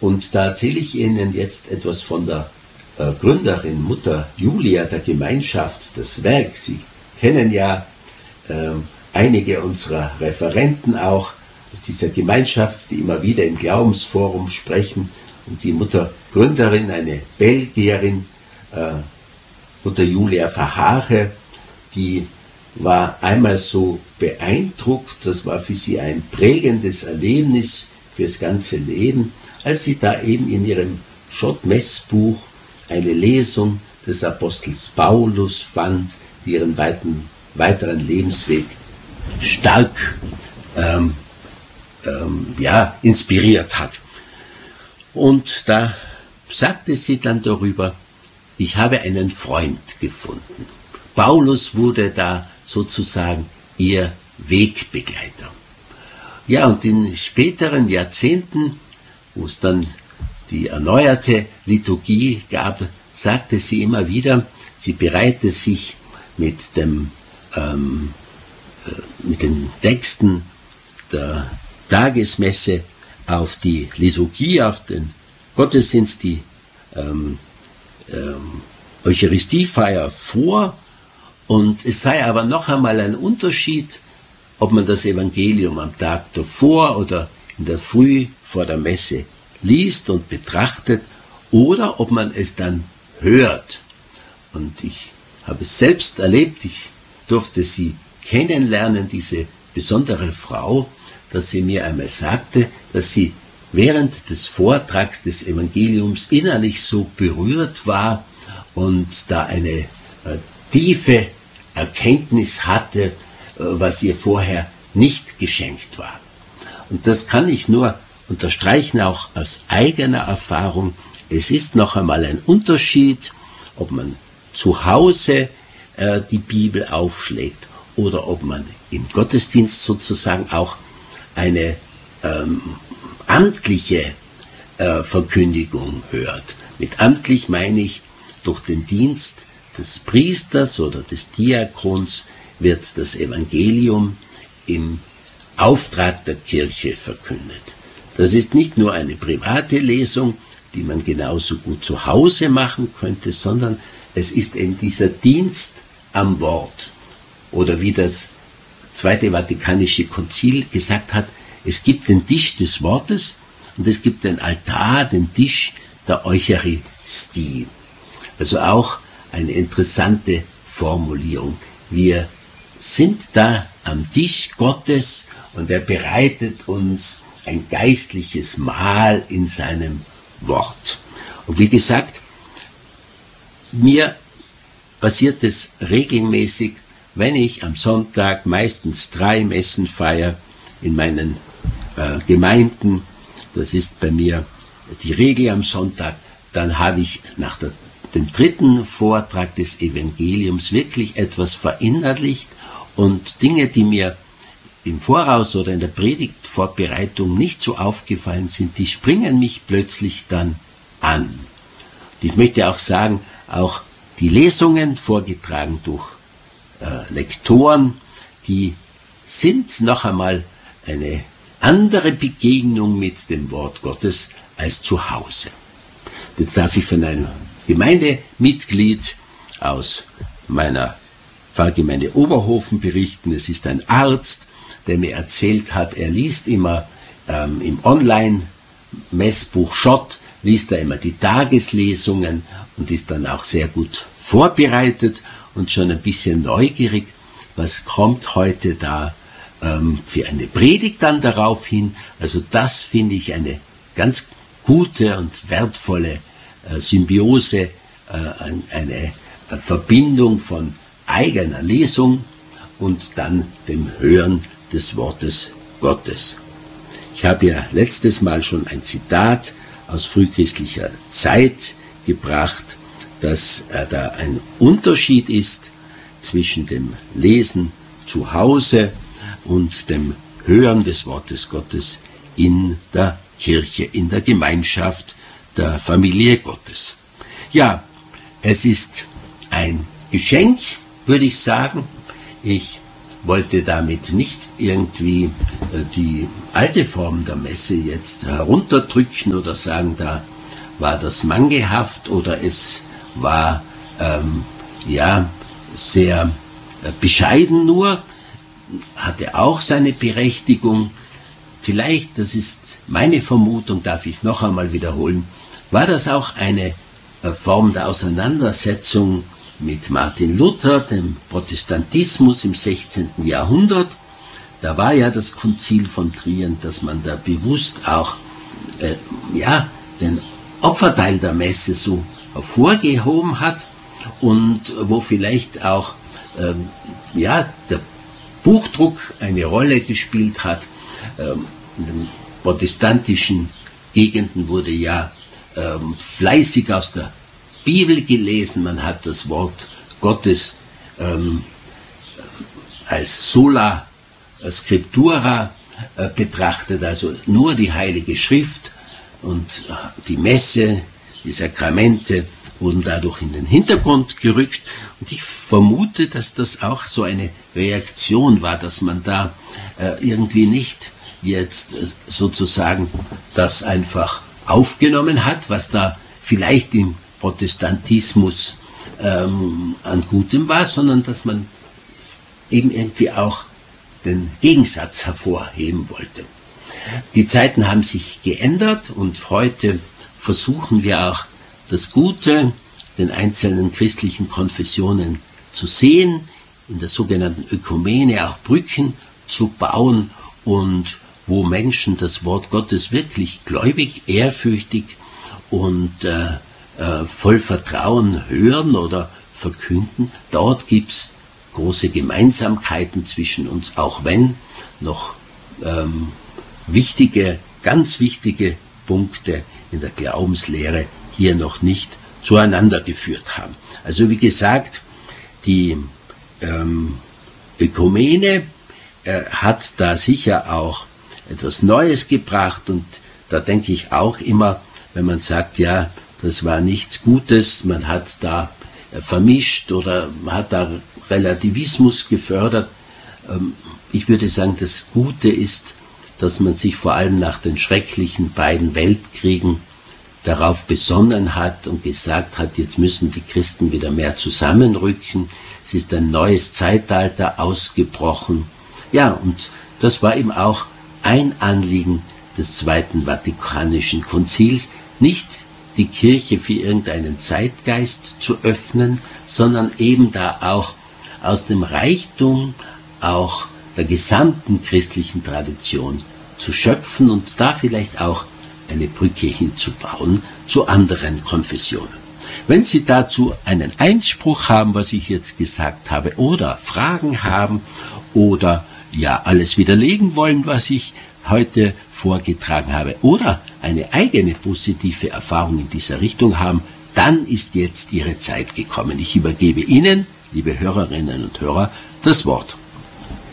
Und da erzähle ich Ihnen jetzt etwas von der Gründerin, Mutter Julia, der Gemeinschaft, das Werk. Sie kennen ja einige unserer Referenten auch aus dieser Gemeinschaft, die immer wieder im Glaubensforum sprechen. Und die Muttergründerin, eine Belgierin, Mutter Julia Verhaare, die war einmal so beeindruckt, das war für sie ein prägendes Erlebnis fürs ganze Leben, als sie da eben in ihrem Schott-Messbuch eine Lesung des Apostels Paulus fand, die ihren weiteren Lebensweg stark inspiriert hat. Und da sagte sie dann darüber, ich habe einen Freund gefunden. Paulus wurde da sozusagen ihr Wegbegleiter. Ja, und in späteren Jahrzehnten, wo es dann die erneuerte Liturgie gab, sagte sie immer wieder, sie bereite sich mit den Texten der Tagesmesse auf die Liturgie, auf den Gottesdienst, die Eucharistiefeier vor. Und es sei aber noch einmal ein Unterschied, ob man das Evangelium am Tag davor oder in der Früh vor der Messe liest und betrachtet oder ob man es dann hört. Und ich habe es selbst erlebt, ich durfte sie kennenlernen, diese besondere Frau, dass sie mir einmal sagte, dass sie während des Vortrags des Evangeliums innerlich so berührt war und da eine tiefe Erkenntnis hatte, was ihr vorher nicht geschenkt war. Und das kann ich nur unterstreichen, auch aus eigener Erfahrung. Es ist noch einmal ein Unterschied, ob man zu Hause die Bibel aufschlägt oder ob man im Gottesdienst sozusagen auch eine amtliche Verkündigung hört. Mit amtlich meine ich, durch den Dienst des Priesters oder des Diakons wird das Evangelium im Auftrag der Kirche verkündet. Das ist nicht nur eine private Lesung, die man genauso gut zu Hause machen könnte, sondern es ist eben dieser Dienst am Wort. Oder wie das Zweite Vatikanische Konzil gesagt hat, es gibt den Tisch des Wortes und es gibt den Altar, den Tisch der Eucharistie. Also auch eine interessante Formulierung. Wir sind da am Tisch Gottes und er bereitet uns ein geistliches Mahl in seinem Wort. Und wie gesagt, mir passiert es regelmäßig, wenn ich am Sonntag meistens 3 Messen feiere in meinen Gemeinden, das ist bei mir die Regel am Sonntag, dann habe ich nach dem 3. Vortrag des Evangeliums wirklich etwas verinnerlicht und Dinge, die mir im Voraus oder in der Predigtvorbereitung nicht so aufgefallen sind, die springen mich plötzlich dann an. Und ich möchte auch sagen, auch die Lesungen, vorgetragen durch Lektoren, die sind noch einmal eine andere Begegnung mit dem Wort Gottes als zu Hause. Jetzt darf ich von einem Gemeindemitglied aus meiner Pfarrgemeinde Oberhofen berichten. Es ist ein Arzt, der mir erzählt hat, er liest immer im Online-Messbuch Schott, liest er immer die Tageslesungen und ist dann auch sehr gut vorbereitet und schon ein bisschen neugierig, was kommt heute da für eine Predigt dann darauf hin. Also das finde ich eine ganz gute und wertvolle Symbiose, eine Verbindung von eigener Lesung und dann dem Hören des Wortes Gottes. Ich habe ja letztes Mal schon ein Zitat aus frühchristlicher Zeit gebracht, dass da ein Unterschied ist zwischen dem Lesen zu Hause und dem Hören des Wortes Gottes in der Kirche, in der Gemeinschaft der Familie Gottes. Ja, es ist ein Geschenk, würde ich sagen. Ich wollte damit nicht irgendwie die alte Form der Messe jetzt herunterdrücken oder sagen, da war das mangelhaft oder es war sehr bescheiden nur, hatte auch seine Berechtigung. Vielleicht, das ist meine Vermutung, darf ich noch einmal wiederholen, war das auch eine Form der Auseinandersetzung mit Martin Luther, dem Protestantismus im 16. Jahrhundert. Da war ja das Konzil von Trient, dass man da bewusst auch den Opferteil der Messe so hervorgehoben hat und wo vielleicht auch der Buchdruck eine Rolle gespielt hat. In den protestantischen Gegenden wurde ja fleißig aus der Bibel gelesen, man hat das Wort Gottes als Sola Scriptura betrachtet, also nur die Heilige Schrift, und die Messe, die Sakramente wurden dadurch in den Hintergrund gerückt, und ich vermute, dass das auch so eine Reaktion war, dass man da irgendwie nicht jetzt sozusagen das einfach aufgenommen hat, was da vielleicht im Protestantismus an Gutem war, sondern dass man eben irgendwie auch den Gegensatz hervorheben wollte. Die Zeiten haben sich geändert und heute versuchen wir auch das Gute den einzelnen christlichen Konfessionen zu sehen, in der sogenannten Ökumene auch Brücken zu bauen und wo Menschen das Wort Gottes wirklich gläubig, ehrfürchtig und voll Vertrauen hören oder verkünden. Dort gibt es große Gemeinsamkeiten zwischen uns, auch wenn noch ganz wichtige Punkte in der Glaubenslehre hier noch nicht zueinander geführt haben. Also wie gesagt, die Ökumene hat da sicher auch etwas Neues gebracht, und da denke ich auch immer, wenn man sagt, ja, das war nichts Gutes, man hat da vermischt oder man hat da Relativismus gefördert. Ich würde sagen, das Gute ist, dass man sich vor allem nach den schrecklichen beiden Weltkriegen darauf besonnen hat und gesagt hat, jetzt müssen die Christen wieder mehr zusammenrücken. Es ist ein neues Zeitalter ausgebrochen. Ja, und das war eben auch ein Anliegen des Zweiten Vatikanischen Konzils, nicht die Kirche für irgendeinen Zeitgeist zu öffnen, sondern eben da auch aus dem Reichtum auch der gesamten christlichen Tradition zu schöpfen und da vielleicht auch eine Brücke hinzubauen zu anderen Konfessionen. Wenn Sie dazu einen Einspruch haben, was ich jetzt gesagt habe, oder Fragen haben oder ja alles widerlegen wollen, was ich heute vorgetragen habe, oder eine eigene positive Erfahrung in dieser Richtung haben, dann ist jetzt Ihre Zeit gekommen. Ich übergebe Ihnen, liebe Hörerinnen und Hörer, das Wort.